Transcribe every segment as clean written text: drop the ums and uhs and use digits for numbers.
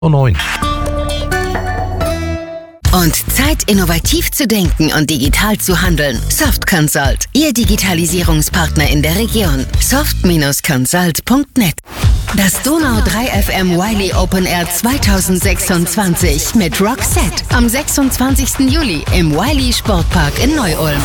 9. Und Zeit, innovativ zu denken und digital zu handeln. Soft Consult, Ihr Digitalisierungspartner in der Region. soft-consult.net. Das Donau 3 FM Wiley Open Air 2026 mit Roxette am 26. Juli im Wiley Sportpark in Neu-Ulm.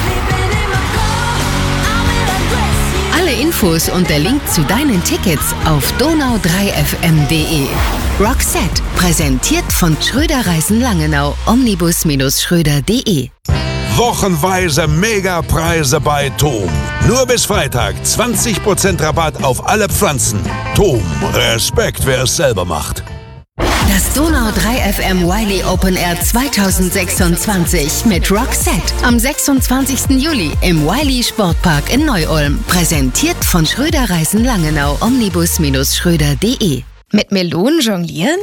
Alle Infos und der Link zu deinen Tickets auf donau3fm.de. Roxette, präsentiert von Schröder Reisen Langenau, omnibus-schröder.de. Wochenweise Megapreise bei TOM. Nur bis Freitag 20% Rabatt auf alle Pflanzen. TOM, Respekt, wer es selber macht. Das Donau 3 FM Wiley Open Air 2026 mit Roxette am 26. Juli im Wiley Sportpark in Neu-Ulm. Präsentiert von Schröder Reisen Langenau, omnibus-schröder.de. Mit Melonen jonglieren?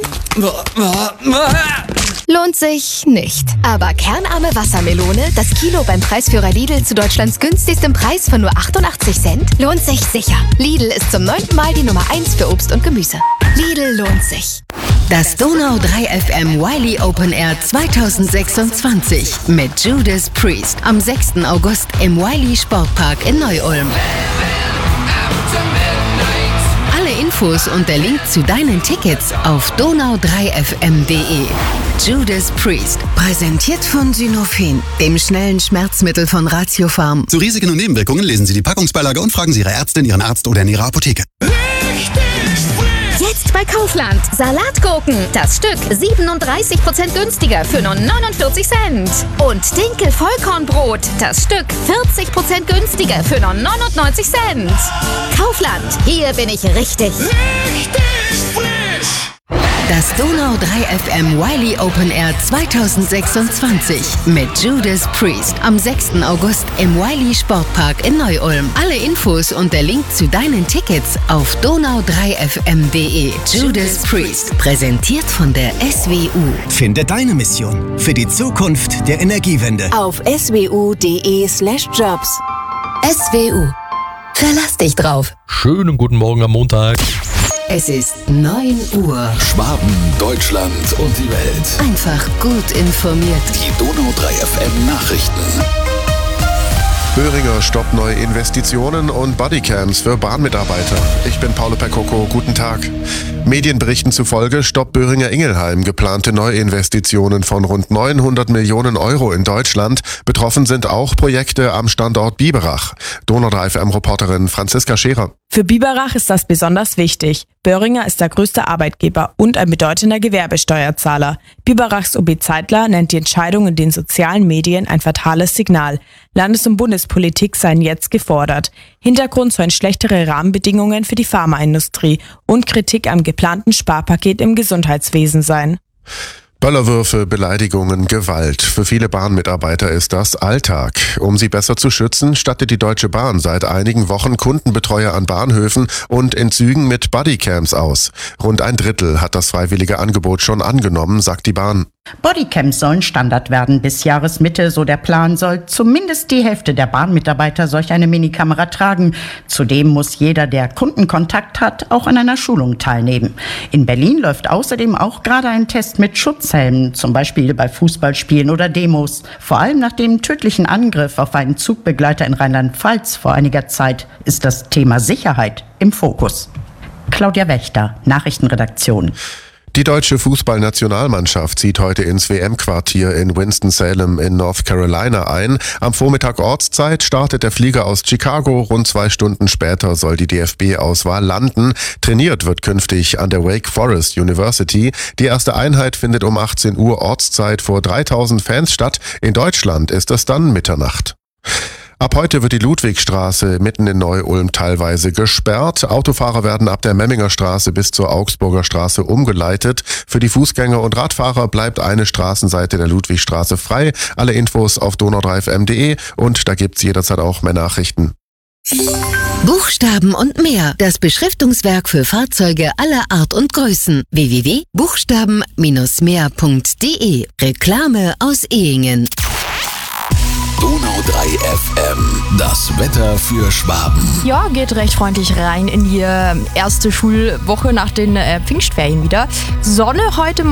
Lohnt sich nicht. Aber kernarme Wassermelone, das Kilo beim Preisführer Lidl zu Deutschlands günstigstem Preis von nur 88 Cent, lohnt sich sicher. Lidl ist zum 9. Mal die Nummer 1 für Obst und Gemüse. Lidl lohnt sich. Das Donau 3 FM Wiley Open Air 2026 mit Judas Priest am 6. August im Wiley Sportpark in Neu-Ulm. Alle Infos und der Link zu deinen Tickets auf donau3fm.de. Judas Priest, präsentiert von Synofen, dem schnellen Schmerzmittel von Ratiopharm. Zu Risiken und Nebenwirkungen lesen Sie die Packungsbeilage und fragen Sie Ihre Ärztin, Ihren Arzt oder in Ihrer Apotheke. Jetzt bei Kaufland. Salatgurken. Das Stück 37% günstiger für nur 49 Cent. Und Dinkel-Vollkornbrot. Das Stück 40% günstiger für nur 99 Cent. Kaufland. Hier bin ich richtig. Das Donau 3 FM Wiley Open Air 2026 mit Judas Priest am 6. August im Wiley Sportpark in Neu-Ulm. Alle Infos und der Link zu deinen Tickets auf donau3fm.de. Judas Priest, präsentiert von der SWU. Finde deine Mission für die Zukunft der Energiewende Auf swu.de/jobs. SWU. Verlass dich drauf. Schönen guten Morgen am Montag. Es ist 9 Uhr. Schwaben, Deutschland und die Welt. Einfach gut informiert. Die Donau 3 FM Nachrichten. Böhringer stoppt neue Investitionen und Bodycams für Bahnmitarbeiter. Ich bin Paolo Percoco, guten Tag. Medienberichten zufolge stoppt Böhringer Ingelheim geplante Neuinvestitionen von rund 900 Millionen Euro in Deutschland. Betroffen sind auch Projekte am Standort Biberach. Donau 3 FM-Reporterin Franziska Scherer. Für Biberach ist das besonders wichtig. Böhringer ist der größte Arbeitgeber und ein bedeutender Gewerbesteuerzahler. Biberachs OB Zeitler nennt die Entscheidung in den sozialen Medien ein fatales Signal. Landes- und Bundespolitik seien jetzt gefordert. Hintergrund sollen schlechtere Rahmenbedingungen für die Pharmaindustrie und Kritik am geplanten Sparpaket im Gesundheitswesen sein. Böllerwürfe, Beleidigungen, Gewalt. Für viele Bahnmitarbeiter ist das Alltag. Um sie besser zu schützen, stattet die Deutsche Bahn seit einigen Wochen Kundenbetreuer an Bahnhöfen und in Zügen mit Bodycams aus. Rund ein Drittel hat das freiwillige Angebot schon angenommen, sagt die Bahn. Bodycams sollen Standard werden. Bis Jahresmitte, so der Plan, soll zumindest die Hälfte der Bahnmitarbeiter solch eine Minikamera tragen. Zudem muss jeder, der Kundenkontakt hat, auch an einer Schulung teilnehmen. In Berlin läuft außerdem auch gerade ein Test mit Schutzhelmen, zum Beispiel bei Fußballspielen oder Demos. Vor allem nach dem tödlichen Angriff auf einen Zugbegleiter in Rheinland-Pfalz vor einiger Zeit ist das Thema Sicherheit im Fokus. Claudia Wächter, Nachrichtenredaktion. Die deutsche Fußballnationalmannschaft zieht heute ins WM-Quartier in Winston-Salem in North Carolina ein. Am Vormittag Ortszeit startet der Flieger aus Chicago. Rund 2 Stunden später soll die DFB-Auswahl landen. Trainiert wird künftig an der Wake Forest University. Die erste Einheit findet um 18 Uhr Ortszeit vor 3000 Fans statt. In Deutschland ist es dann Mitternacht. Ab heute wird die Ludwigstraße mitten in Neu-Ulm teilweise gesperrt. Autofahrer werden ab der Memminger Straße bis zur Augsburger Straße umgeleitet. Für die Fußgänger und Radfahrer bleibt eine Straßenseite der Ludwigstraße frei. Alle Infos auf donau3fm.de und da gibt's jederzeit auch mehr Nachrichten. Buchstaben und mehr. Das Beschriftungswerk für Fahrzeuge aller Art und Größen. www.buchstaben-mehr.de. Reklame aus Ehingen. Donau Donau 3 FM. Das Wetter für Schwaben. Ja, geht recht freundlich rein in die erste Schulwoche nach den Pfingstferien wieder. Sonne heute